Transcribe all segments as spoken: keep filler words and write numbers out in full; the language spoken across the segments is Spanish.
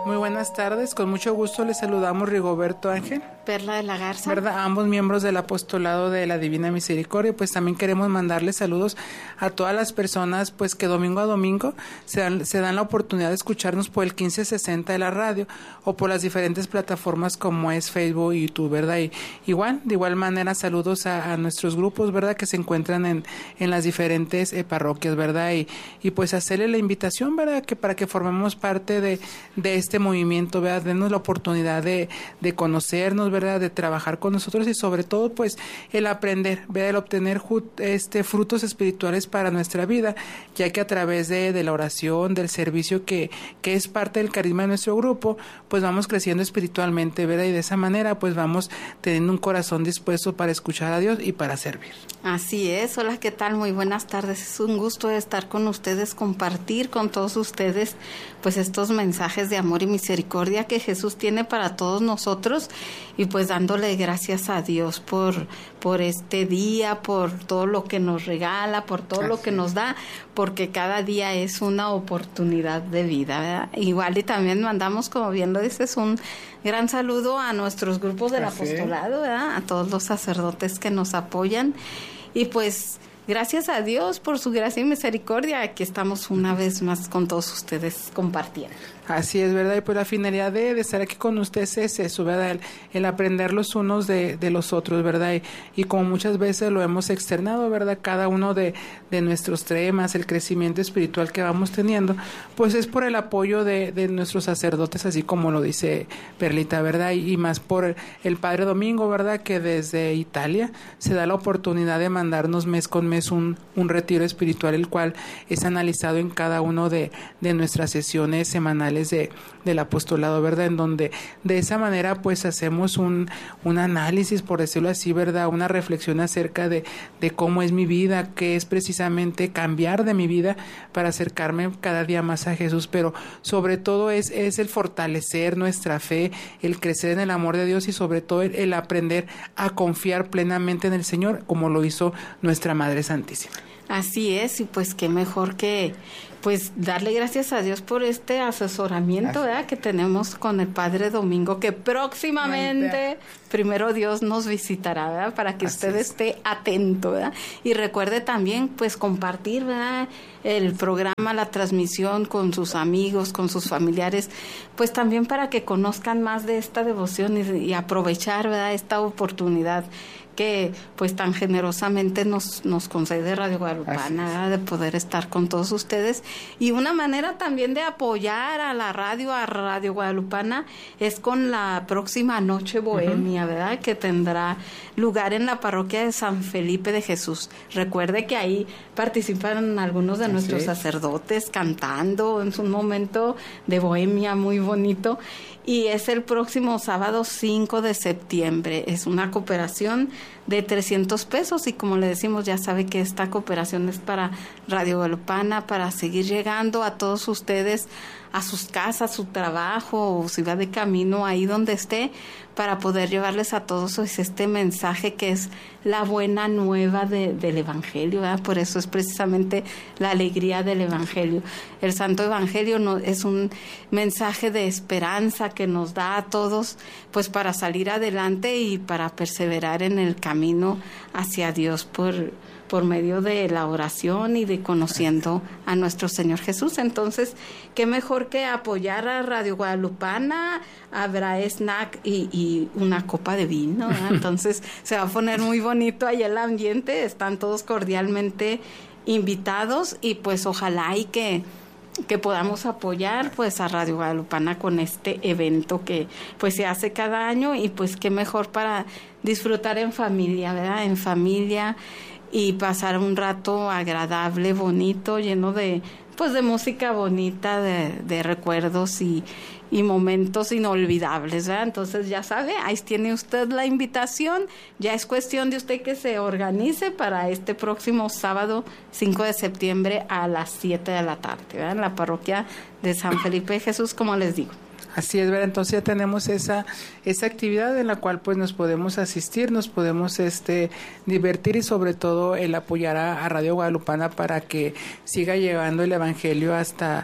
Muy buenas tardes, con mucho gusto les saludamos Rigoberto Ángel, Perla de la Garza, ¿verdad? Ambos miembros del apostolado de la Divina Misericordia. Pues también queremos mandarles saludos a todas las personas pues que domingo a domingo se dan, se dan la oportunidad de escucharnos por el quince sesenta de la radio o por las diferentes plataformas como es Facebook y YouTube, ¿verdad? Y igual, de igual manera saludos a, a nuestros grupos, ¿verdad? Que se encuentran en, en las diferentes eh, parroquias, ¿verdad? Y, y pues hacerle la invitación, ¿verdad? Que para que formemos parte de, de este movimiento, ¿verdad? Denos la oportunidad de, de conocernos, ¿verdad? De trabajar con nosotros y sobre todo, pues, el aprender, ¿verdad? El obtener este, frutos espirituales para nuestra vida, ya que a través de, de la oración, del servicio que, que es parte del carisma de nuestro grupo, pues vamos creciendo espiritualmente, ¿verdad? Y de esa manera, pues, vamos teniendo un corazón dispuesto para escuchar a Dios y para servir. Así es. Hola, ¿qué tal? Muy buenas tardes. Es un gusto estar con ustedes, compartir con todos ustedes, pues, estos mensajes de amor y misericordia que Jesús tiene para todos nosotros y pues dándole gracias a Dios por, por este día, por todo lo que nos regala, por todo Así lo que es. nos da, porque cada día es una oportunidad de vida, ¿verdad? Igual y también mandamos, como bien lo dices, un gran saludo a nuestros grupos del Así apostolado, ¿verdad? A todos los sacerdotes que nos apoyan y pues gracias a Dios por su gracia y misericordia, aquí estamos una vez más con todos ustedes compartiendo. Así es, ¿verdad? Y pues la finalidad de, de estar aquí con ustedes es eso, ¿verdad? El, el aprender los unos de, de los otros, ¿verdad? Y, y como muchas veces lo hemos externado, ¿verdad? Cada uno de, de nuestros temas, el crecimiento espiritual que vamos teniendo, pues es por el apoyo de, de nuestros sacerdotes, así como lo dice Perlita, ¿verdad? Y, y más por el Padre Domingo, ¿verdad? Que desde Italia se da la oportunidad de mandarnos mes con mes un, un retiro espiritual, el cual es analizado en cada uno de, de nuestras sesiones semanales De, del apostolado, ¿verdad? En donde de esa manera pues hacemos un, un análisis, por decirlo así, ¿verdad? Una reflexión acerca de, de cómo es mi vida, qué es precisamente cambiar de mi vida para acercarme cada día más a Jesús, pero sobre todo es, es el fortalecer nuestra fe, el crecer en el amor de Dios y sobre todo el, el aprender a confiar plenamente en el Señor, como lo hizo nuestra Madre Santísima. Así es, y pues qué mejor que pues darle gracias a Dios por este asesoramiento, ¿verdad? Que tenemos con el Padre Domingo, que próximamente, primero Dios nos visitará, ¿verdad? Para que Así usted es. esté atento, ¿verdad? Y recuerde también, pues, compartir, ¿verdad? El programa, la transmisión con sus amigos, con sus familiares, pues también para que conozcan más de esta devoción y, y aprovechar, ¿verdad? Esta oportunidad que pues tan generosamente nos, nos concede Radio Guadalupana, de poder estar con todos ustedes. Y una manera también de apoyar a la radio, a Radio Guadalupana, es con la próxima Noche Bohemia, uh-huh. ¿verdad? Que tendrá lugar en la parroquia de San Felipe de Jesús. Recuerde que ahí participan algunos de Así nuestros es. sacerdotes cantando en un momento de bohemia muy bonito. Y es el próximo sábado cinco de septiembre. Es una cooperación de trescientos pesos y como le decimos, ya sabe que esta cooperación es para Radio Guadalupana, para seguir llegando a todos ustedes, a sus casas, su trabajo, o si va de camino ahí donde esté, para poder llevarles a todos este mensaje que es la buena nueva de, del Evangelio, ¿verdad? Por eso es precisamente la alegría del Evangelio. El Santo Evangelio no, es un mensaje de esperanza que nos da a todos, pues para salir adelante y para perseverar en el camino hacia Dios por por medio de la oración y de conociendo a nuestro Señor Jesús. Entonces, qué mejor que apoyar a Radio Guadalupana, habrá snack y, y una copa de vino, ¿verdad? Entonces, se va a poner muy bonito allá el ambiente, están todos cordialmente invitados y pues ojalá y que que podamos apoyar pues a Radio Guadalupana con este evento que pues se hace cada año y pues qué mejor para disfrutar en familia, ¿verdad? En familia y pasar un rato agradable, bonito, lleno de pues de música bonita, de, de recuerdos y, y momentos inolvidables, ¿verdad? Entonces ya sabe, ahí tiene usted la invitación, ya es cuestión de usted que se organice para este próximo sábado cinco de septiembre a las siete de la tarde, ¿verdad? En la parroquia de San Felipe de Jesús, como les digo. Así es, ¿verdad? Entonces ya tenemos esa esa actividad en la cual pues nos podemos asistir, nos podemos este divertir y sobre todo el apoyar a, a Radio Guadalupana para que siga llegando el Evangelio hasta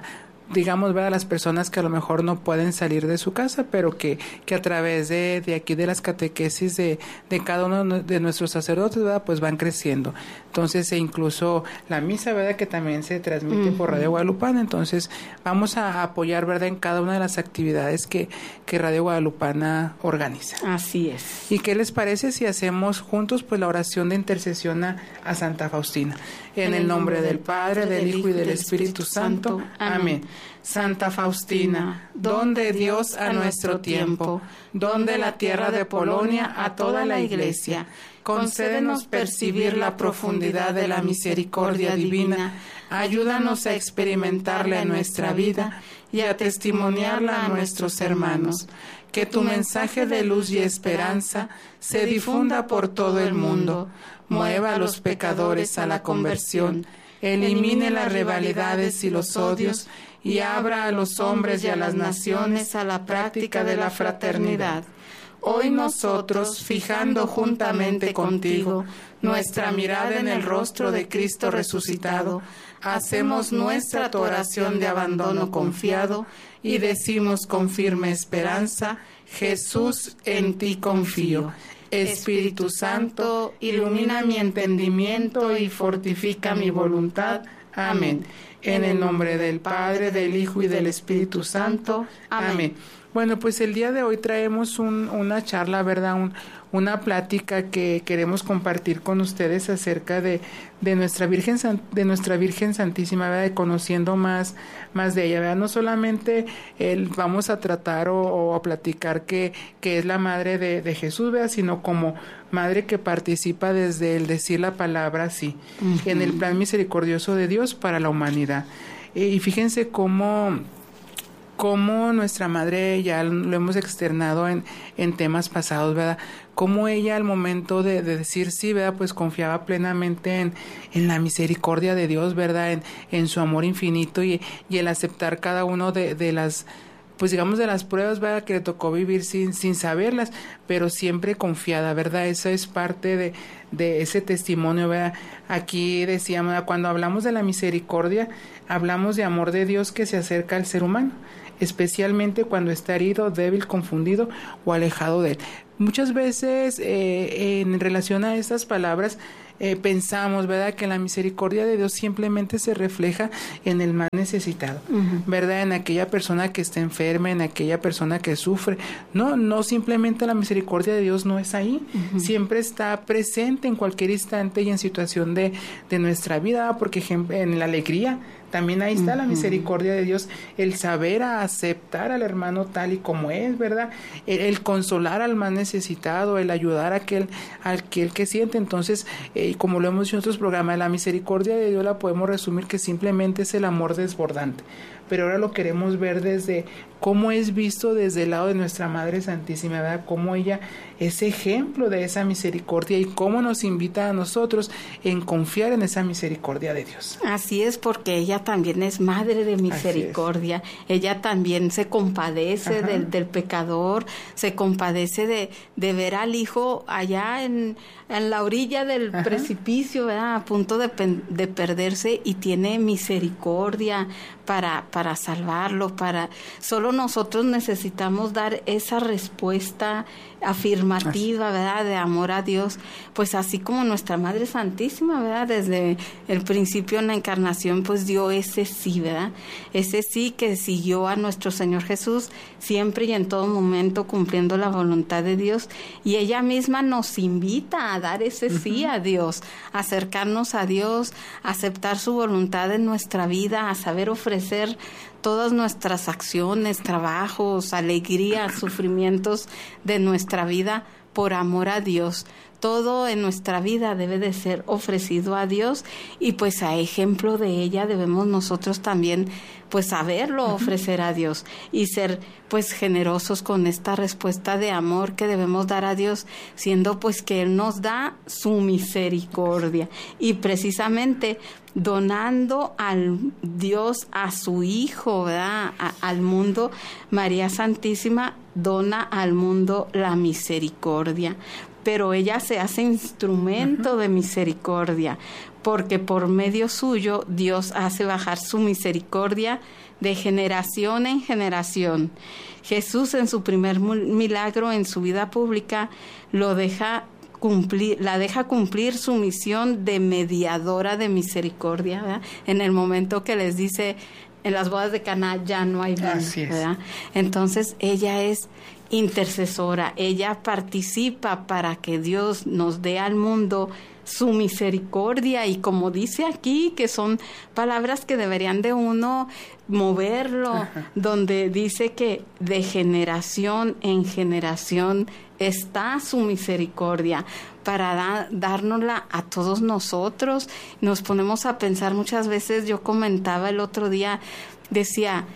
digamos, ver a las personas que a lo mejor no pueden salir de su casa, pero que, que a través de, de aquí de las catequesis de, de cada uno de nuestros sacerdotes, ¿verdad? Pues van creciendo. Entonces, e incluso la misa, ¿verdad? Que también se transmite uh-huh. por Radio Guadalupana. Entonces, vamos a apoyar, ¿verdad? En cada una de las actividades que, que Radio Guadalupana organiza. Así es. ¿Y qué les parece si hacemos juntos, pues, la oración de intercesión a, a Santa Faustina? En, en el nombre del Padre, del Hijo y del Espíritu Santo. Amén. Santa Faustina, don de Dios a nuestro tiempo, don de la tierra de Polonia a toda la Iglesia, concédenos percibir la profundidad de la misericordia divina, ayúdanos a experimentarla en nuestra vida y a testimoniarla a nuestros hermanos. Que tu mensaje de luz y esperanza se difunda por todo el mundo, mueva a los pecadores a la conversión, elimine las rivalidades y los odios y abra a los hombres y a las naciones a la práctica de la fraternidad. Hoy nosotros, fijando juntamente contigo nuestra mirada en el rostro de Cristo resucitado, hacemos nuestra tu oración de abandono confiado y decimos con firme esperanza: Jesús, en ti confío. Espíritu Santo, ilumina mi entendimiento y fortifica mi voluntad. Amén. En el nombre del Padre, del Hijo y del Espíritu Santo. Amén. Bueno, pues el día de hoy traemos un, una charla, ¿verdad? Un, una plática que queremos compartir con ustedes acerca de, de nuestra Virgen de nuestra Virgen Santísima, ¿verdad? De conociendo más, más de ella, ¿verdad? No solamente el, vamos a tratar o, o a platicar que, que es la madre de, de Jesús, ¿verdad? Sino como madre que participa desde el decir la palabra sí, uh-huh. en el plan misericordioso de Dios para la humanidad. Y fíjense cómo cómo nuestra madre, ya lo hemos externado en, en temas pasados, ¿verdad? Cómo ella al momento de, de decir sí, ¿verdad? Pues confiaba plenamente en, en la misericordia de Dios, ¿verdad? En, en su amor infinito y, y el aceptar cada uno de, de las, pues digamos, de las pruebas, ¿verdad? Que le tocó vivir sin, sin saberlas, pero siempre confiada, ¿verdad? Esa es parte de, de ese testimonio, ¿verdad? Aquí decíamos, ¿verdad? Cuando hablamos de la misericordia, hablamos de amor de Dios que se acerca al ser humano, especialmente cuando está herido, débil, confundido o alejado de él. Muchas veces eh, en relación a estas palabras eh, pensamos, ¿verdad?, que la misericordia de Dios simplemente se refleja en el más necesitado, uh-huh. ¿verdad?, en aquella persona que está enferma, en aquella persona que sufre. No, no, simplemente la misericordia de Dios no es ahí, uh-huh. siempre está presente en cualquier instante y en situación de, de nuestra vida, porque en la alegría también ahí está uh-huh. la misericordia de Dios, el saber a aceptar al hermano tal y como es, ¿verdad? El, el consolar al más necesitado, el ayudar a aquel, a aquel que siente. Entonces, eh, como lo hemos dicho en otros programas, la misericordia de Dios la podemos resumir que simplemente es el amor desbordante. Pero ahora lo queremos ver desde cómo es visto desde el lado de nuestra Madre Santísima, ¿verdad? Cómo ella es ejemplo de esa misericordia y cómo nos invita a nosotros en confiar en esa misericordia de Dios. Así es, porque ella también es madre de misericordia. Ella también se compadece del, del pecador, se compadece de, de ver al hijo allá en, en la orilla del Ajá. precipicio, ¿verdad? A punto de, de perderse, y tiene misericordia para, para salvarlo, para solo nosotros necesitamos dar esa respuesta afirmativa, ¿verdad?, de amor a Dios, pues así como nuestra Madre Santísima, ¿verdad?, desde el principio en la encarnación, pues dio ese sí, ¿verdad?, ese sí que siguió a nuestro Señor Jesús siempre y en todo momento cumpliendo la voluntad de Dios, y ella misma nos invita a dar ese sí a Dios, a acercarnos a Dios, a aceptar su voluntad en nuestra vida, a saber ofrecer todas nuestras acciones, trabajos, alegrías, sufrimientos de nuestra vida por amor a Dios. Todo en nuestra vida debe de ser ofrecido a Dios, y pues a ejemplo de ella debemos nosotros también pues saberlo ofrecer a Dios y ser pues generosos con esta respuesta de amor que debemos dar a Dios, siendo pues que Él nos da su misericordia y precisamente donando al Dios a su Hijo, ¿verdad?, a, al mundo. María Santísima dona al mundo la misericordia. pero ella se hace instrumento uh-huh. de misericordia, porque por medio suyo Dios hace bajar su misericordia de generación en generación. Jesús en su primer milagro en su vida pública lo deja cumplir, la deja cumplir su misión de mediadora de misericordia, ¿verdad? En el momento que les dice, en las bodas de Caná ya no hay vino, ¿verdad? Entonces ella es intercesora, ella participa para que Dios nos dé al mundo su misericordia, y como dice aquí, que son palabras que deberían de uno moverlo, ajá. donde dice que de generación en generación está su misericordia para da, dárnosla a todos nosotros. Nos ponemos a pensar muchas veces, yo comentaba el otro día, decía,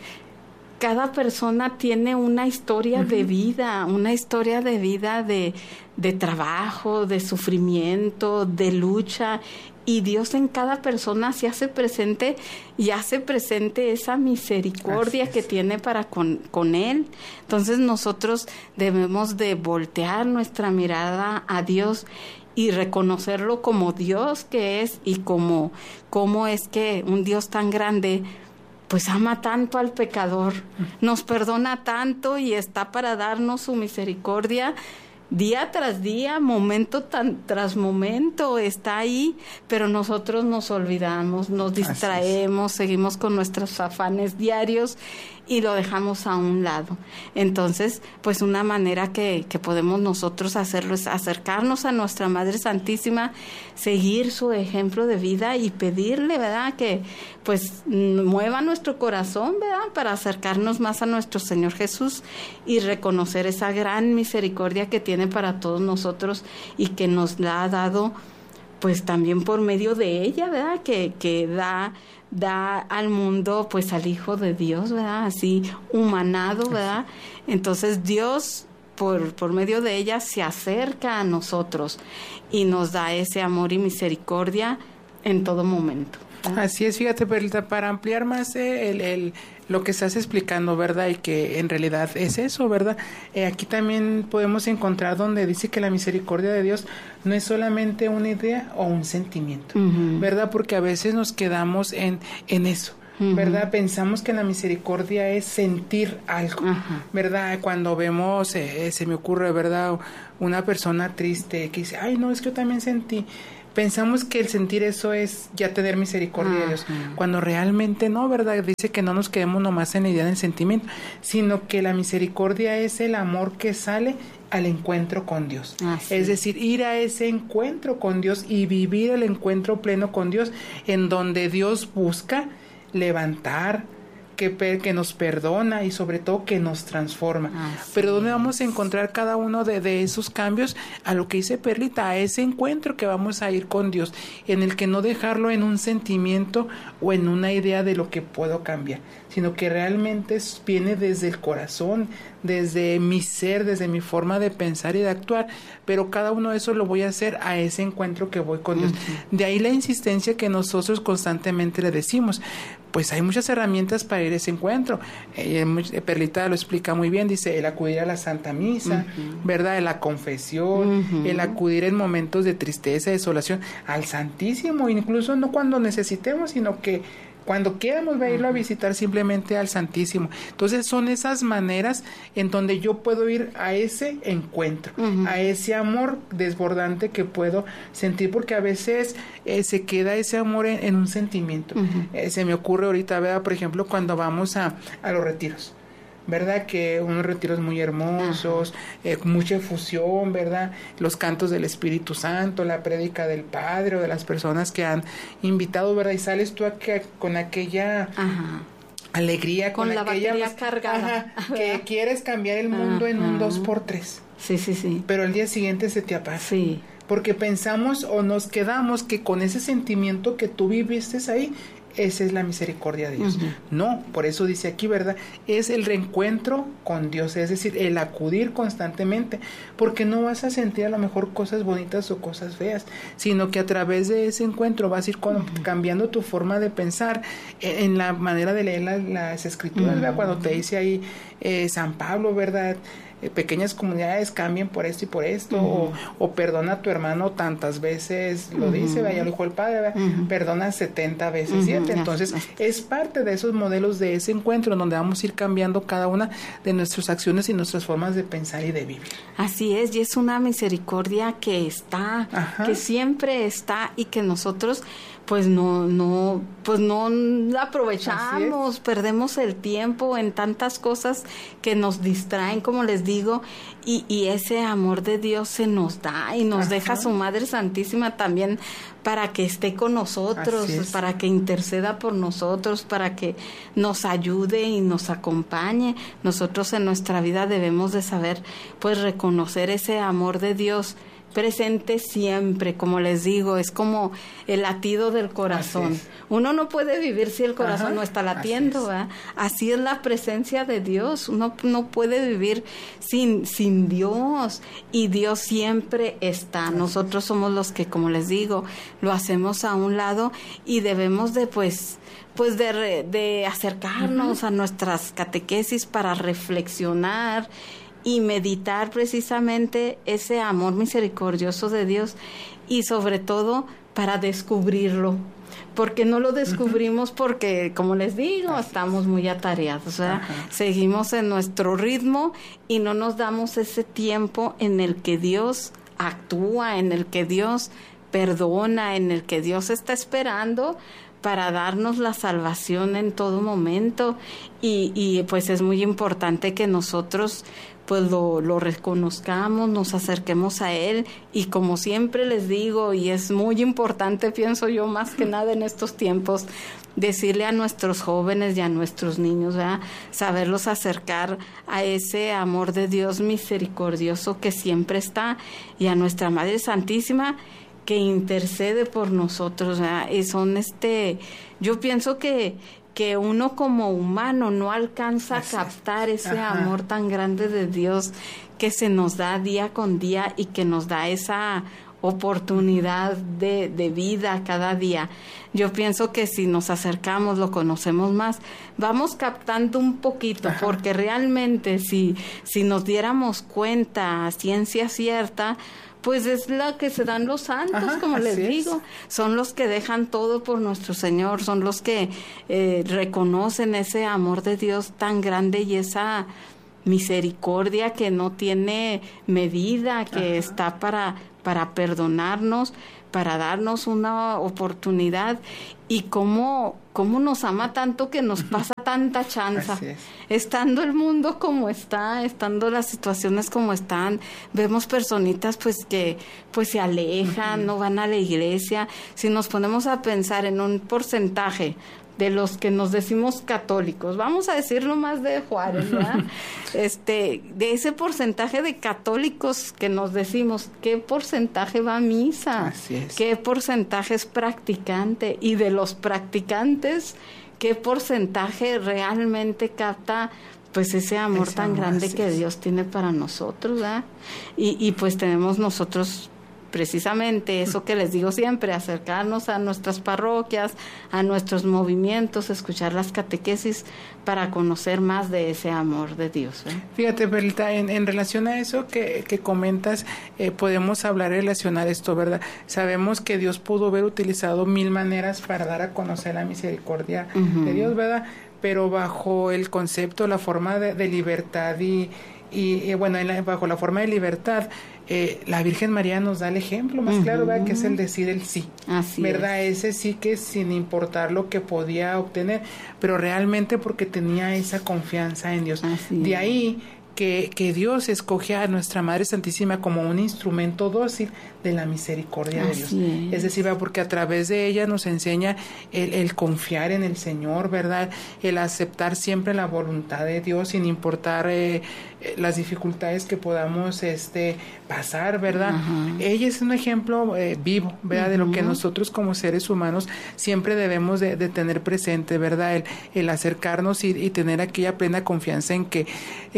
cada persona tiene una historia uh-huh. de vida, una historia de vida de, de trabajo, de sufrimiento, de lucha, y Dios en cada persona se hace presente y hace presente esa misericordia que tiene para con, con Él. Entonces nosotros debemos de voltear nuestra mirada a Dios y reconocerlo como Dios que es, y como, como es que un Dios tan grande pues ama tanto al pecador, nos perdona tanto y está para darnos su misericordia día tras día, momento tan, tras momento, está ahí, pero nosotros nos olvidamos, nos distraemos, seguimos con nuestros afanes diarios y lo dejamos a un lado. Entonces, pues una manera que, que podemos nosotros hacerlo es acercarnos a nuestra Madre Santísima, seguir su ejemplo de vida y pedirle, ¿verdad?, que pues mueva nuestro corazón, ¿verdad?, para acercarnos más a nuestro Señor Jesús y reconocer esa gran misericordia que tiene para todos nosotros y que nos la ha dado pues también por medio de ella, ¿verdad?, que, que da... da al mundo pues al Hijo de Dios, ¿verdad?, así humanado, ¿verdad? Entonces Dios por, por medio de ella se acerca a nosotros y nos da ese amor y misericordia en todo momento, ¿verdad? Así es, fíjate, Perlita, para ampliar más eh, el, el, lo que estás explicando, ¿verdad? Y que en realidad es eso, ¿verdad? Eh, aquí también podemos encontrar donde dice que la misericordia de Dios no es solamente una idea o un sentimiento, uh-huh. ¿verdad? Porque a veces nos quedamos en, en eso, uh-huh. ¿verdad? Pensamos que la misericordia es sentir algo, uh-huh. ¿verdad? Cuando vemos, eh, se me ocurre, ¿verdad?, una persona triste que dice, ay, no, es que yo también sentí. Pensamos que el sentir eso es ya tener misericordia uh-huh. de Dios, cuando realmente no, ¿verdad? Dice que no nos quedemos nomás en la idea del sentimiento, sino que la misericordia es el amor que sale al encuentro con Dios. Ah, sí. Es decir, ir a ese encuentro con Dios y vivir el encuentro pleno con Dios, en donde Dios busca levantar, que, que nos perdona y sobre todo que nos transforma. Así Pero ¿dónde vamos a encontrar cada uno de, de esos cambios? A lo que dice Perlita, a ese encuentro que vamos a ir con Dios, en el que no dejarlo en un sentimiento o en una idea de lo que puedo cambiar, sino que realmente viene desde el corazón, desde mi ser, desde mi forma de pensar y de actuar, pero cada uno de esos lo voy a hacer a ese encuentro que voy con Dios. Uh-huh. De ahí la insistencia que nosotros constantemente le decimos, pues hay muchas herramientas para ir a ese encuentro. Eh, Perlita lo explica muy bien, dice el acudir a la Santa Misa, uh-huh. ¿verdad?, la confesión, uh-huh. el acudir en momentos de tristeza, desolación, al Santísimo, incluso no cuando necesitemos, sino que cuando queramos irlo a visitar, simplemente al Santísimo. Entonces son esas maneras en donde yo puedo ir a ese encuentro, uh-huh. a ese amor desbordante que puedo sentir, porque a veces eh, se queda ese amor en, en un sentimiento. Uh-huh. Eh, se me ocurre ahorita, ¿verdad?, por ejemplo, cuando vamos a, a los retiros, ¿verdad?, que unos retiros muy hermosos, eh, mucha efusión, ¿verdad?, los cantos del Espíritu Santo, la prédica del Padre o de las personas que han invitado, ¿verdad?, y sales tú aquí con aquella Ajá. alegría, con, con la aquella batería cargada, ajá, que quieres cambiar el mundo Ajá. en un dos por tres. Sí, sí, sí. Pero al día siguiente se te apaga. Sí. Porque pensamos o nos quedamos que con ese sentimiento que tú viviste ahí, esa es la misericordia de Dios. Uh-huh. No, por eso dice aquí, ¿verdad?, es el reencuentro con Dios, es decir, el acudir constantemente, porque no vas a sentir a lo mejor cosas bonitas o cosas feas, sino que a través de ese encuentro vas a ir con, uh-huh. cambiando tu forma de pensar en, en la manera de leer la, las escrituras, uh-huh. ¿verdad? Cuando te dice ahí eh, San Pablo, ¿verdad?, eh, pequeñas comunidades cambien por esto y por esto, uh-huh. o, o perdona a tu hermano tantas veces, lo uh-huh. dice, ya lo dijo el padre, uh-huh. perdona setenta veces siete, uh-huh. entonces es parte de esos modelos de ese encuentro en donde vamos a ir cambiando cada una de nuestras acciones y nuestras formas de pensar y de vivir. Así es, y es una misericordia que está, Ajá. que siempre está y que nosotros pues no, no, pues no aprovechamos, perdemos el tiempo en tantas cosas que nos distraen, como les digo, y, y ese amor de Dios se nos da y nos Ajá. deja su Madre Santísima también para que esté con nosotros, para que interceda por nosotros, para que nos ayude y nos acompañe. Nosotros en nuestra vida debemos de saber, pues, reconocer ese amor de Dios presente siempre, como les digo, es como el latido del corazón. Es. Uno no puede vivir si el corazón Ajá, no está latiendo, así es. ¿verdad? Así es la presencia de Dios. Uno no puede vivir sin, sin Dios, y Dios siempre está. Así Nosotros es. somos los que, como les digo, lo hacemos a un lado y debemos de, pues, pues de, de acercarnos uh-huh. a nuestras catequesis para reflexionar y meditar precisamente ese amor misericordioso de Dios, y sobre todo para descubrirlo, porque no lo descubrimos porque, como les digo, Así estamos muy atareados, ¿verdad? Ajá. Seguimos en nuestro ritmo y no nos damos ese tiempo en el que Dios actúa, en el que Dios perdona, en el que Dios está esperando para darnos la salvación en todo momento, y, y pues es muy importante que nosotros pues lo, lo reconozcamos, nos acerquemos a Él, y como siempre les digo, y es muy importante, pienso yo, más que nada en estos tiempos, decirle a nuestros jóvenes y a nuestros niños, ¿verdad? Saberlos acercar a ese amor de Dios misericordioso que siempre está, y a nuestra Madre Santísima, que intercede por nosotros, ¿verdad? Y son este, yo pienso que que uno como humano no alcanza a captar ese Ajá. amor tan grande de Dios que se nos da día con día y que nos da esa oportunidad de, de vida cada día. Yo pienso que si nos acercamos, lo conocemos más, vamos captando un poquito, Ajá. porque realmente si, si nos diéramos cuenta a ciencia cierta, pues es la que se dan los santos, Ajá, como les digo. Es. Son los que dejan todo por nuestro Señor, son los que eh, reconocen ese amor de Dios tan grande y esa misericordia que no tiene medida, que Ajá. está para, para perdonarnos, para darnos una oportunidad, y cómo, cómo nos ama tanto que nos pasa tanta chanza. Es. Estando el mundo como está, estando las situaciones como están, vemos personitas pues que pues se alejan, uh-huh. no van a la iglesia. Si nos ponemos a pensar en un porcentaje de los que nos decimos católicos, vamos a decirlo más de Juárez, ¿verdad? este, de ese porcentaje de católicos que nos decimos, ¿qué porcentaje va a misa? Así es. ¿Qué porcentaje es practicante? Y de los practicantes, ¿qué porcentaje realmente capta pues ese amor ese tan amor, grande que es. Dios tiene para nosotros, ¿verdad? Y, y pues tenemos nosotros precisamente eso que les digo siempre, acercarnos a nuestras parroquias, a nuestros movimientos, escuchar las catequesis para conocer más de ese amor de Dios, ¿eh? Fíjate, Perlita, en, en relación a eso que, que comentas, eh, podemos hablar, relacionar esto, ¿verdad? Sabemos que Dios pudo haber utilizado mil maneras para dar a conocer la misericordia uh-huh. de Dios, ¿verdad? Pero bajo el concepto, la forma de, de libertad y, y, y bueno, en la, bajo la forma de libertad, Eh, la Virgen María nos da el ejemplo más uh-huh. claro, ¿verdad? Que es el decir el sí, Así ¿verdad? Es. Ese sí que sin importar lo que podía obtener, pero realmente porque tenía esa confianza en Dios. Así de ahí que, que Dios escoge a nuestra Madre Santísima como un instrumento dócil de la misericordia Así de Dios. Es. Es decir, ¿verdad? Porque a través de ella nos enseña el, el confiar en el Señor, ¿verdad? El aceptar siempre la voluntad de Dios sin importar eh, las dificultades que podamos este pasar, ¿verdad? Ajá. Ella es un ejemplo eh, vivo, ¿verdad? Uh-huh. De lo que nosotros como seres humanos siempre debemos de, de tener presente, ¿verdad? El, el acercarnos y, y tener aquella plena confianza en que, en que vamos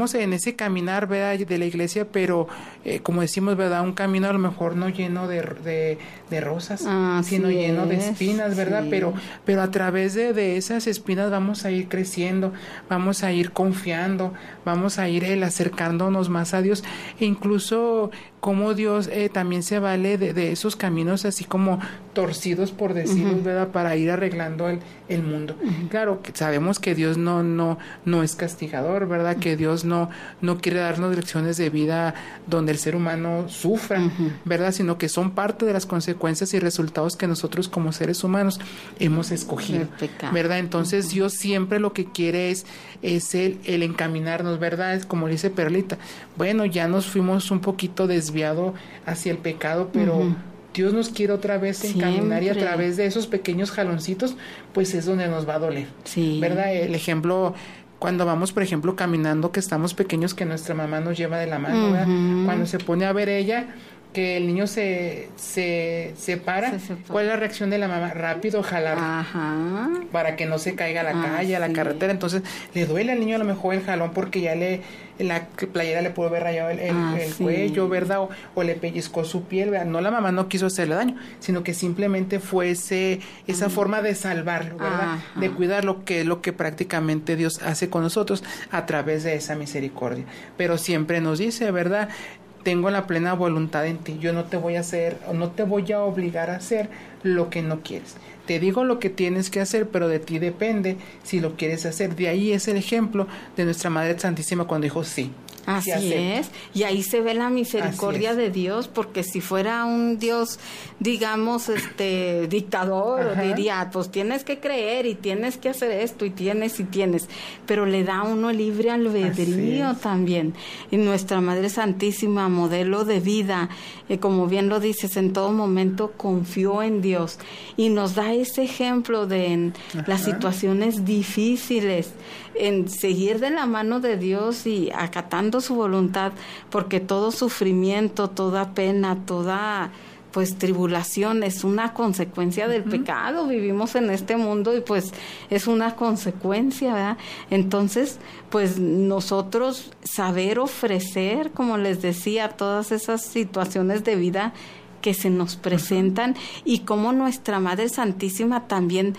vamos en ese caminar, ¿verdad?, de la iglesia, pero eh, como decimos, ¿verdad?, un camino a lo mejor no lleno de, de, de rosas, ah, sino sí lleno es, de espinas, ¿verdad? Sí. Pero, pero a través de, de esas espinas vamos a ir creciendo, vamos a ir confiando, vamos a ir el acercándonos más a Dios, e incluso como Dios eh, también se vale de, de esos caminos así como torcidos, por decirlo, uh-huh. ¿verdad?, para ir arreglando el, el mundo. Uh-huh. Claro, que sabemos que Dios no, no, no es castigador, ¿verdad?, uh-huh. que Dios no, no quiere darnos lecciones de vida donde el ser humano sufra, uh-huh. ¿verdad?, sino que son parte de las consecuencias y resultados que nosotros como seres humanos hemos escogido, ¿verdad? Entonces uh-huh. Dios siempre lo que quiere es, es el, el encaminarnos, ¿verdad? Es como dice Perlita, bueno, ya nos fuimos un poquito desviado hacia el pecado, pero uh-huh. Dios nos quiere otra vez encaminar, siempre. Y a través de esos pequeños jaloncitos, pues es donde nos va a doler, sí. ¿verdad? El ejemplo, cuando vamos, por ejemplo, caminando, que estamos pequeños, que nuestra mamá nos lleva de la mano, uh-huh. ¿verdad? Cuando se pone a ver ella, que el niño se, se, se para, se ¿cuál es la reacción de la mamá? Rápido jalar, ajá. para que no se caiga a la ah, calle, a la sí. carretera. Entonces le duele al niño a lo mejor el jalón porque ya le la playera le pudo haber rayado el, el, ah, el sí. cuello, ¿verdad? O, o le pellizcó su piel, ¿verdad? No, la mamá no quiso hacerle daño, sino que simplemente fue ese, esa mm. forma de salvarlo, ¿verdad? Ajá. De cuidar lo que, lo que prácticamente Dios hace con nosotros a través de esa misericordia. Pero siempre nos dice, ¿verdad?, tengo la plena voluntad en ti, yo no te voy a hacer, o no te voy a obligar a hacer lo que no quieres. Te digo lo que tienes que hacer, pero de ti depende si lo quieres hacer. De ahí es el ejemplo de nuestra Madre Santísima cuando dijo sí. Así sí es, y ahí se ve la misericordia de Dios, porque si fuera un Dios, digamos, este dictador, ajá. diría, pues tienes que creer y tienes que hacer esto y tienes y tienes, pero le da a uno libre albedrío también. Y nuestra Madre Santísima, modelo de vida, eh, como bien lo dices, en todo momento confió en Dios y nos da ese ejemplo de en las situaciones difíciles, en seguir de la mano de Dios y acatando su voluntad, porque todo sufrimiento, toda pena, toda pues tribulación es una consecuencia del uh-huh. pecado. Vivimos en este mundo y pues es una consecuencia, ¿verdad? Entonces, pues nosotros saber ofrecer, como les decía, todas esas situaciones de vida que se nos presentan uh-huh. y como nuestra Madre Santísima también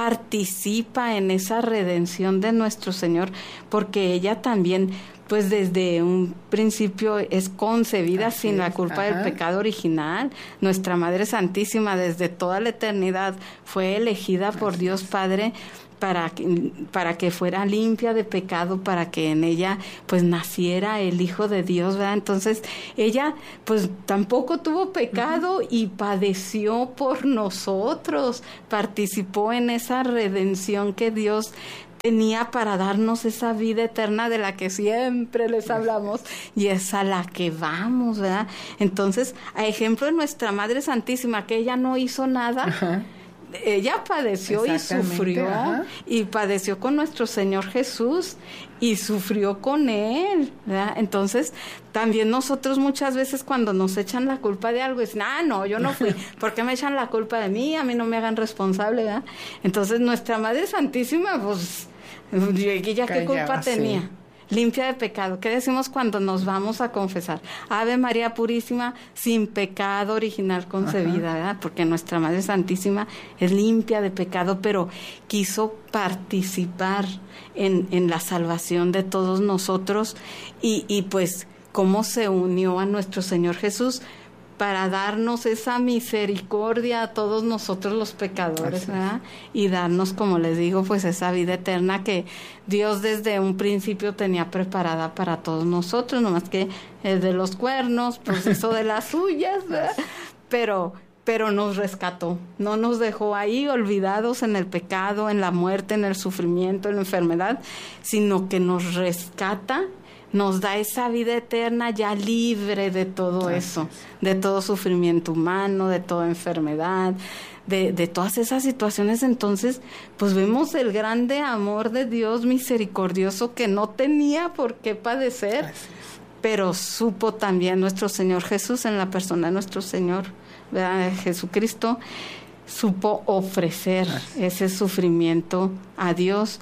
participa en esa redención de nuestro Señor, porque ella también pues desde un principio es concebida Así sin es. la culpa Ajá. del pecado original. Nuestra Madre Santísima desde toda la eternidad fue elegida por Así Dios es. Padre para que, para que fuera limpia de pecado, para que en ella pues naciera el Hijo de Dios, ¿verdad? Entonces ella pues tampoco tuvo pecado uh-huh. y padeció por nosotros, participó en esa redención que Dios tenía para darnos esa vida eterna de la que siempre les hablamos y es a la que vamos, ¿verdad? Entonces, a ejemplo de nuestra Madre Santísima, que ella no hizo nada, ajá. ella padeció y sufrió, ajá. y padeció con nuestro Señor Jesús y sufrió con Él, ¿verdad? Entonces, también nosotros muchas veces cuando nos echan la culpa de algo, dicen, ah, no, yo no fui, ¿por qué me echan la culpa de mí? A mí no me hagan responsable, ¿verdad? Entonces, nuestra Madre Santísima, pues, ¿ella qué culpa tenía? Sí. Limpia de pecado. ¿Qué decimos cuando nos vamos a confesar? Ave María Purísima, sin pecado original concebida, ¿verdad? Porque nuestra Madre Santísima es limpia de pecado, pero quiso participar en, en la salvación de todos nosotros y, y pues cómo se unió a nuestro Señor Jesús para darnos esa misericordia a todos nosotros los pecadores, ¿verdad? Y darnos, como les digo, pues esa vida eterna que Dios desde un principio tenía preparada para todos nosotros, nomás que el de los cuernos, pues eso de las suyas, ¿verdad? Pero, pero nos rescató, no nos dejó ahí olvidados en el pecado, en la muerte, en el sufrimiento, en la enfermedad, sino que nos rescata, nos da esa vida eterna ya libre de todo eso, de todo sufrimiento humano, de toda enfermedad, de, de todas esas situaciones. Entonces, pues vemos el grande amor de Dios misericordioso que no tenía por qué padecer, pero supo también nuestro Señor Jesús, en la persona de nuestro Señor, ¿verdad? Jesucristo, supo ofrecer ese sufrimiento a Dios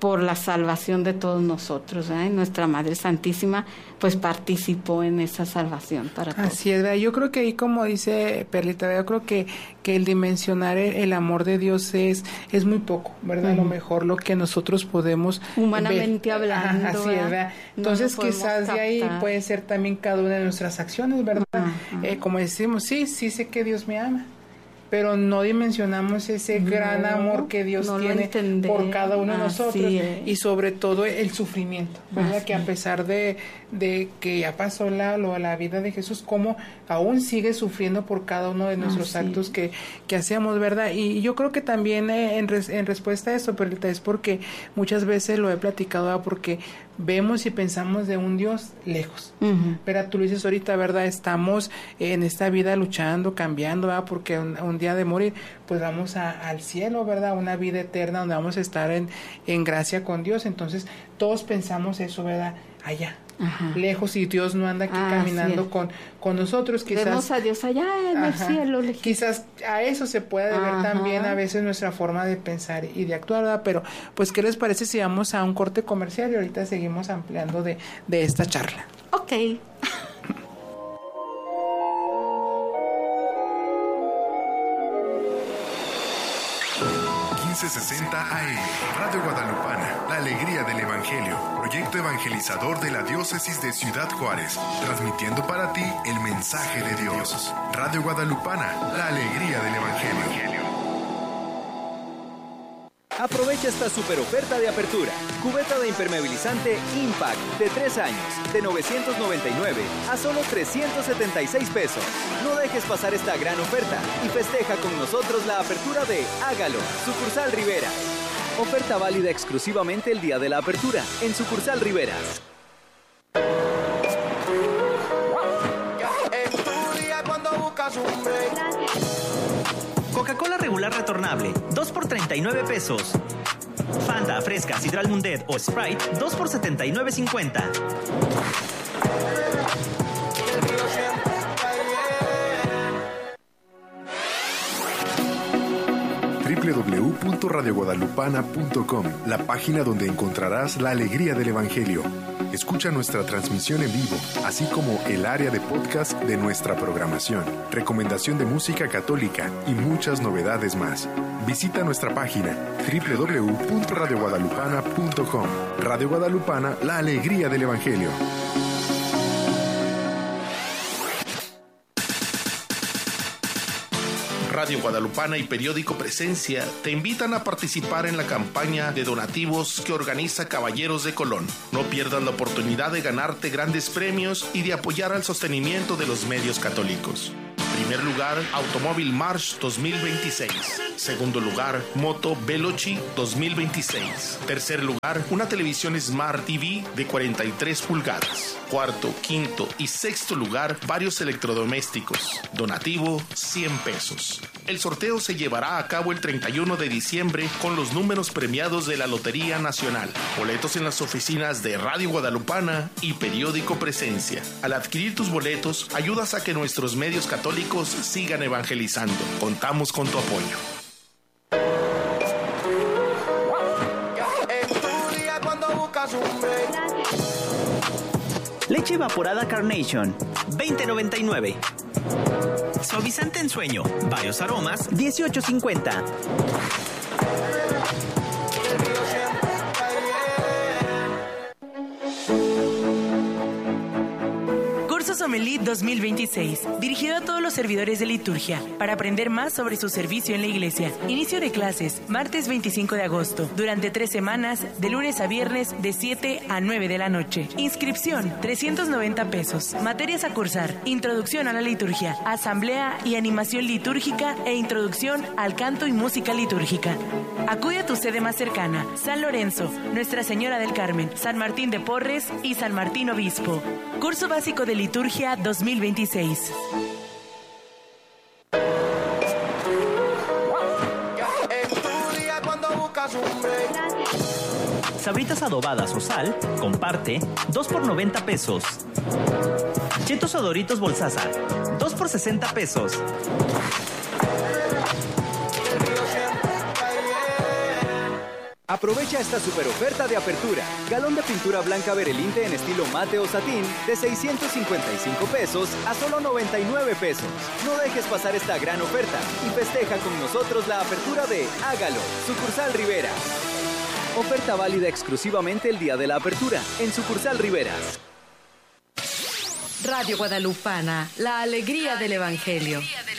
por la salvación de todos nosotros, ¿eh? Nuestra Madre Santísima pues participó en esa salvación para todos. Así es, ¿verdad? Yo creo que ahí, como dice Perlita, yo creo que, que el dimensionar el, el amor de Dios es, es muy poco, ¿verdad? Uh-huh. A lo mejor lo que nosotros podemos humanamente ver. hablando. Ajá, así es, ¿verdad? Entonces no quizás captar. De ahí puede ser también cada una de nuestras acciones, ¿verdad? Uh-huh. Eh, como decimos, sí, sí sé que Dios me ama, pero no dimensionamos ese no, gran amor que Dios no tiene por cada uno de nosotros, y sobre todo el sufrimiento, ¿verdad? Así. Que a pesar de, de que ya pasó la, lo, la vida de Jesús, como aún sigue sufriendo por cada uno de nuestros Así. actos que, que hacemos, ¿verdad? Y yo creo que también eh, en, res, en respuesta a esto, Perlita, es porque muchas veces lo he platicado, ¿verdad? Porque vemos y pensamos de un Dios lejos, uh-huh. Pero tú lo dices ahorita, ¿verdad? Estamos en esta vida luchando, cambiando, ¿verdad? Porque un, un día de morir, pues vamos a, al cielo, ¿verdad? Una vida eterna donde vamos a estar en, en gracia con Dios. Entonces todos pensamos eso, ¿verdad? Allá, ajá. Lejos, y Dios no anda aquí ah, caminando con, con nosotros. Quizás vemos a Dios allá en ajá, el cielo. Lejos. Quizás a eso se puede deber ajá. también a veces nuestra forma de pensar y de actuar, ¿verdad? Pero pues, ¿qué les parece si vamos a un corte comercial y ahorita seguimos ampliando de, de esta charla? Ok. quince sesenta A M, Radio Guadalupana, la alegría del Evangelio, proyecto evangelizador de la diócesis de Ciudad Juárez, transmitiendo para ti el mensaje de Dios. Radio Guadalupana, la alegría del Evangelio. Aprovecha esta super oferta de apertura. Cubeta de impermeabilizante Impact de tres años, de novecientos noventa y nueve a solo trescientos setenta y seis pesos. No dejes pasar esta gran oferta y festeja con nosotros la apertura de Hágalo, Sucursal Riveras. Oferta válida exclusivamente el día de la apertura en Sucursal Riveras. Coca-Cola regular retornable, dos por treinta y nueve pesos. Fanta, Fresca, Sidral Mundet o Sprite, dos por setenta y nueve cincuenta. doble u doble u doble u punto radio guadalupana punto com, la página donde encontrarás la alegría del Evangelio. Escucha nuestra transmisión en vivo, así como el área de podcast de nuestra programación, recomendación de música católica y muchas novedades más. Visita nuestra página doble u doble u doble u punto radio guadalupana punto com. Radio Guadalupana, la alegría del Evangelio. Radio Guadalupana y Periódico Presencia te invitan a participar en la campaña de donativos que organiza Caballeros de Colón. No pierdas la oportunidad de ganarte grandes premios y de apoyar al sostenimiento de los medios católicos. Primer lugar, Automóvil March dos mil veintiséis. Segundo lugar, Moto Veloci dos mil veintiséis. Tercer lugar, una televisión Smart T V de cuarenta y tres pulgadas. Cuarto, quinto y sexto lugar, varios electrodomésticos. Donativo, cien pesos. El sorteo se llevará a cabo el treinta y uno de diciembre con los números premiados de la Lotería Nacional. Boletos en las oficinas de Radio Guadalupana y Periódico Presencia. Al adquirir tus boletos, ayudas a que nuestros medios católicos sigan evangelizando. Contamos con tu apoyo. Leche evaporada Carnation, veinte noventa y nueve. Suavizante en sueño, varios aromas, dieciocho cincuenta. Sommelier dos mil veintiséis, dirigido a todos los servidores de liturgia, para aprender más sobre su servicio en la iglesia. Inicio de clases, martes veinticinco de agosto, durante tres semanas, de lunes a viernes, de siete a nueve de la noche. Inscripción, trescientos noventa pesos. Materias a cursar, introducción a la liturgia, asamblea y animación litúrgica e introducción al canto y música litúrgica. Acude a tu sede más cercana, San Lorenzo, Nuestra Señora del Carmen, San Martín de Porres y San Martín Obispo. Curso básico de liturgia dos mil veintiséis. Sabritas adobadas o sal, comparte, dos por noventa pesos. Chetos o Doritos Bolsaza, dos por sesenta pesos. Aprovecha esta super oferta de apertura. Galón de pintura blanca Berelinte en estilo mate o satín de seiscientos cincuenta y cinco pesos a solo noventa y nueve pesos. No dejes pasar esta gran oferta y festeja con nosotros la apertura de Hágalo, Sucursal Rivera. Oferta válida exclusivamente el día de la apertura en Sucursal Riveras. Radio Guadalupana, la alegría del Evangelio.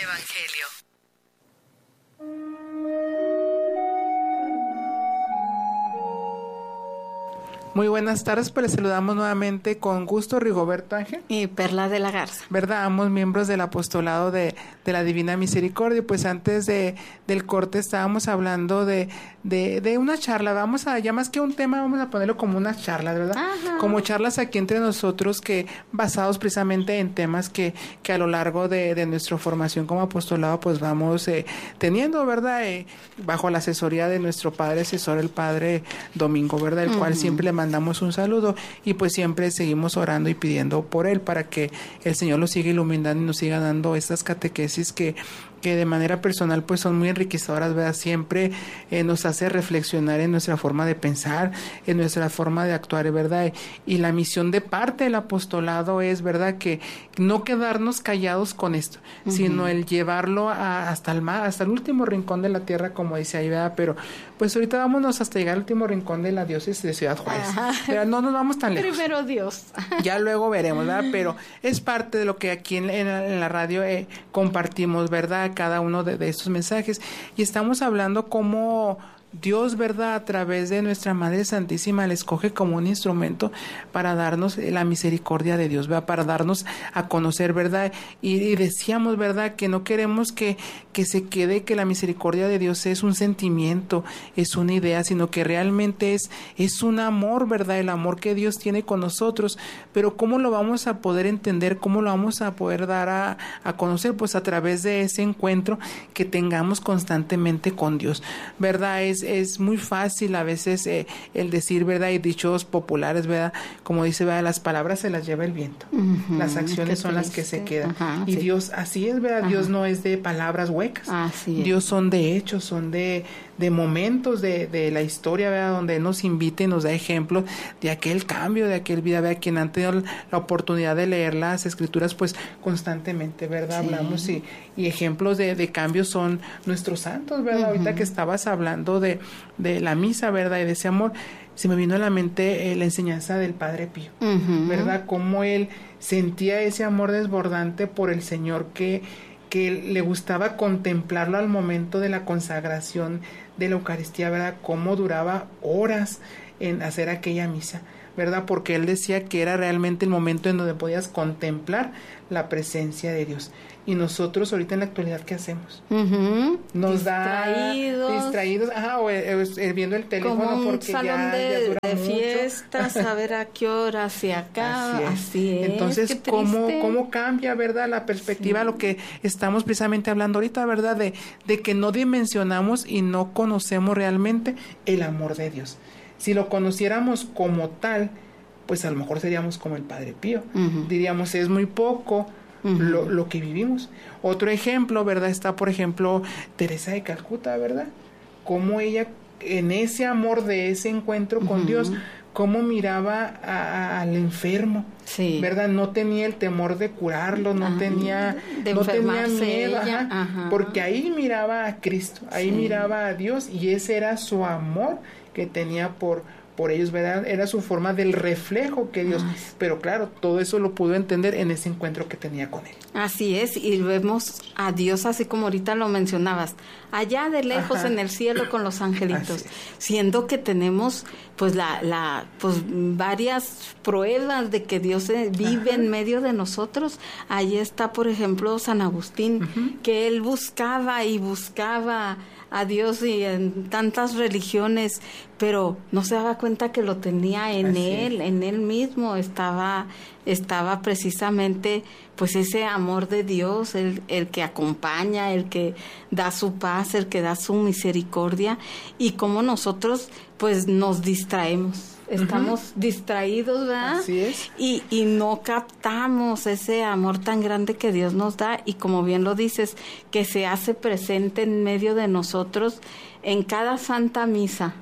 Muy buenas tardes, pues les saludamos nuevamente con gusto Rigoberto Ángel y Perla de la Garza, ¿verdad? Ambos miembros del apostolado de, de la Divina Misericordia. Pues antes de del corte estábamos hablando de, de, de una charla, vamos a, ya más que un tema, vamos a ponerlo como una charla, ¿verdad? Ajá. Como charlas aquí entre nosotros, que basados precisamente en temas que, que a lo largo de, de nuestra formación como apostolado pues vamos eh, teniendo, ¿verdad? Eh, bajo la asesoría de nuestro padre asesor, el padre Domingo, ¿verdad? El uh-huh. cual siempre le mandamos un saludo y pues siempre seguimos orando y pidiendo por él para que el Señor lo siga iluminando y nos siga dando estas catequesis que que de manera personal pues son muy enriquecedoras, ¿verdad? Siempre eh, nos hace reflexionar en nuestra forma de pensar, en nuestra forma de actuar, ¿verdad? Y la misión de parte del apostolado es, ¿verdad? Que no quedarnos callados con esto, uh-huh. sino el llevarlo a, hasta el mar, hasta el último rincón de la tierra, como dice ahí, ¿verdad? Pero pues ahorita vámonos hasta llegar al último rincón de la diócesis de Ciudad Juárez. Pero no nos vamos tan lejos. Primero Dios. Ya luego veremos, ¿verdad? Pero es parte de lo que aquí en, en, la, en la radio eh, compartimos, ¿verdad? Cada uno de, de estos mensajes, y estamos hablando cómo Dios, ¿verdad?, a través de nuestra Madre Santísima le escoge como un instrumento para darnos la misericordia de Dios, ¿verdad?, para darnos a conocer, ¿verdad? Y, y decíamos, ¿verdad?, que no queremos que, que se quede que la misericordia de Dios es un sentimiento, es una idea, sino que realmente es, es un amor, ¿verdad?, el amor que Dios tiene con nosotros. Pero ¿cómo lo vamos a poder entender? ¿Cómo lo vamos a poder dar a, a conocer? Pues a través de ese encuentro que tengamos constantemente con Dios, ¿verdad? Es es muy fácil a veces eh, el decir, ¿verdad? Y dichos populares, ¿verdad? Como dice, ¿verdad? Las palabras se las lleva el viento. Uh-huh, las acciones son las que se quedan. Uh-huh, y sí. Dios, así es, ¿verdad? Uh-huh. Dios no es de palabras huecas. Así es. Dios son de hechos, son de, de momentos de, de la historia, ¿verdad? Donde Él nos invita y nos da ejemplos de aquel cambio, de aquel vida, ¿verdad? Quien han tenido la oportunidad de leer las escrituras, pues constantemente, ¿verdad? Sí. Hablamos y, y ejemplos de, de cambios son nuestros santos, ¿verdad? Uh-huh. Ahorita que estabas hablando de de la misa, ¿verdad? Y de ese amor, se me vino a la mente eh, la enseñanza del Padre Pío, uh-huh. ¿verdad? Cómo él sentía ese amor desbordante por el Señor, que, que le gustaba contemplarlo al momento de la consagración de la Eucaristía, ¿verdad? Cómo duraba horas en hacer aquella misa, ¿verdad? Porque él decía que era realmente el momento en donde podías contemplar la presencia de Dios. Y nosotros ahorita en la actualidad, ¿qué hacemos? Uh-huh. Nos distraídos. da distraídos, ajá, o, o, o viendo el teléfono como un porque salón ya, de, ya dura de mucho. Fiestas, a ver a qué hora se acaba. Así es. Así es. Entonces, ¿cómo, cómo cambia, verdad, la perspectiva, sí. lo que estamos precisamente hablando ahorita, verdad, de, de que no dimensionamos y no conocemos realmente el amor de Dios. Si lo conociéramos como tal, pues a lo mejor seríamos como el Padre Pío. Uh-huh. Diríamos, es muy poco uh-huh. lo, lo que vivimos. Otro ejemplo, ¿verdad? Está, por ejemplo, Teresa de Calcuta, ¿verdad? Cómo ella, en ese amor de ese encuentro con uh-huh. Dios, cómo miraba a, a, al enfermo, sí. ¿verdad? No tenía el temor de curarlo, no ajá. tenía de no tenía miedo, ella. Ajá, Ajá. porque ahí miraba a Cristo, ahí sí. miraba a Dios, y ese era su amor que tenía por por ellos, ¿verdad? Era su forma del reflejo que Dios, ah, sí. pero claro, todo eso lo pudo entender en ese encuentro que tenía con él. Así es, y vemos a Dios así como ahorita lo mencionabas, allá de lejos Ajá. en el cielo con los angelitos, siendo que tenemos pues la, la, pues varias pruebas de que Dios vive Ajá. en medio de nosotros. Ahí está, por ejemplo, San Agustín, uh-huh. que él buscaba y buscaba a Dios y en tantas religiones, pero no se daba cuenta que lo tenía en Así él, es. en él mismo estaba estaba precisamente pues ese amor de Dios, el, el que acompaña, el que da su paz, el que da su misericordia, y cómo nosotros pues nos distraemos. Estamos uh-huh. distraídos, ¿verdad? Así es. Y, y no captamos ese amor tan grande que Dios nos da, y como bien lo dices, que se hace presente en medio de nosotros en cada Santa Misa,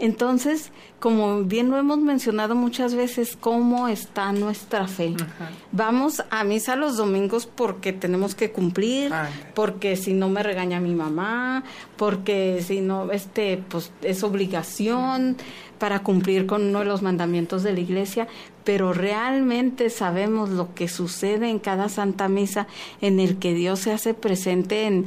Entonces, como bien lo hemos mencionado muchas veces, ¿cómo está nuestra fe? Ajá. Vamos a misa los domingos porque tenemos que cumplir, ah, porque si no me regaña mi mamá, porque si no, este, pues es obligación para cumplir con uno de los mandamientos de la iglesia, pero realmente sabemos lo que sucede en cada Santa Misa, en el que Dios se hace presente en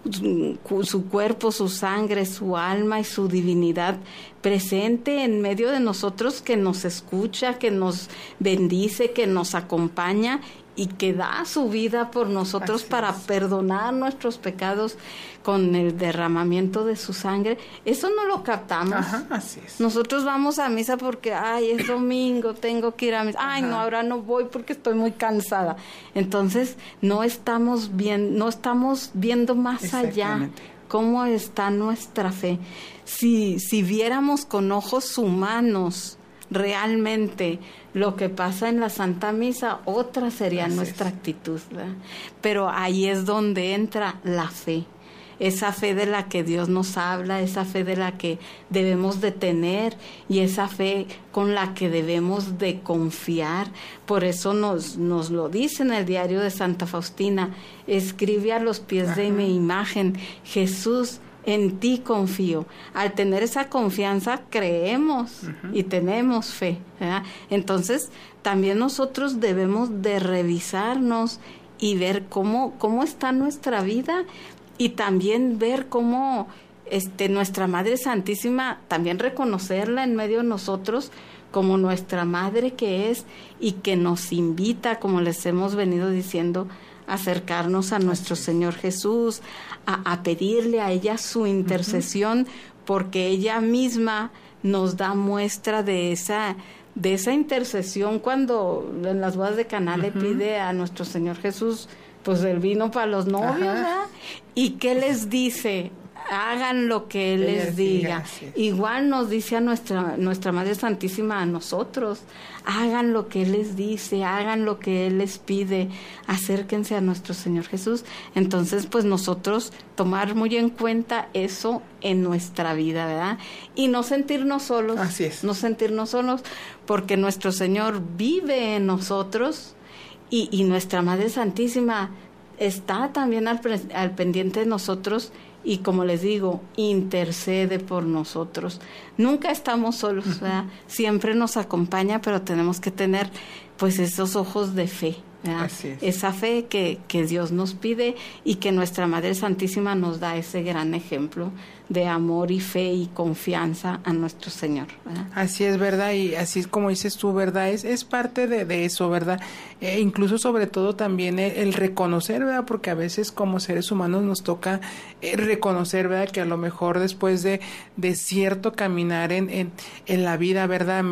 su cuerpo, su sangre, su alma y su divinidad presente en medio de nosotros, que nos escucha, que nos bendice, que nos acompaña y que da su vida por nosotros así para es. Perdonar nuestros pecados con el derramamiento de su sangre. Eso no lo captamos. Ajá, así es. Nosotros vamos a misa porque, ay, es domingo, tengo que ir a misa. Ay, ajá, no, ahora no voy porque estoy muy cansada. Entonces, no estamos bien, no estamos viendo más allá cómo está nuestra fe. Si, si viéramos con ojos humanos realmente lo que pasa en la Santa Misa, otra sería así nuestra es. Actitud, ¿verdad? Pero ahí es donde entra la fe, esa fe de la que Dios nos habla, esa fe de la que debemos de tener y esa fe con la que debemos de confiar. Por eso nos, nos lo dice en el diario de Santa Faustina: escribe a los pies ajá, de mi imagen, Jesús, en ti confío. Al tener esa confianza creemos uh-huh. y tenemos fe, ¿verdad? Entonces también nosotros debemos de revisarnos y ver cómo, cómo está nuestra vida y también ver cómo este, nuestra Madre Santísima, también reconocerla en medio de nosotros como nuestra Madre que es y que nos invita, como les hemos venido diciendo, acercarnos a nuestro Señor Jesús, a, a pedirle a ella su intercesión, uh-huh. porque ella misma nos da muestra de esa, de esa intercesión cuando en las bodas de Caná uh-huh. le pide a nuestro Señor Jesús pues el vino para los novios, ¿verdad? ¿Y qué les dice? Hagan lo que Él ella les diga. diga Igual nos dice a nuestra nuestra Madre Santísima a nosotros: hagan lo que Él les dice, hagan lo que Él les pide, acérquense a nuestro Señor Jesús. Entonces, pues nosotros tomar muy en cuenta eso en nuestra vida, ¿verdad? Y no sentirnos solos. Así es. No sentirnos solos, porque nuestro Señor vive en nosotros y, y nuestra Madre Santísima está también al, al pendiente de nosotros. Y como les digo, intercede por nosotros. Nunca estamos solos, ¿verdad? Siempre nos acompaña, pero tenemos que tener pues esos ojos de fe, ¿verdad? Así es. Esa fe que, que Dios nos pide y que nuestra Madre Santísima nos da ese gran ejemplo de amor y fe y confianza a nuestro Señor, ¿verdad? Así es, ¿verdad? Y así es como dices tú, ¿verdad? Es, es parte de, de eso, ¿verdad? Eh, incluso sobre todo también el, el reconocer, ¿verdad? Porque a veces como seres humanos nos toca eh, reconocer, ¿verdad? Que a lo mejor después de, de cierto caminar en, en, en la vida, ¿verdad?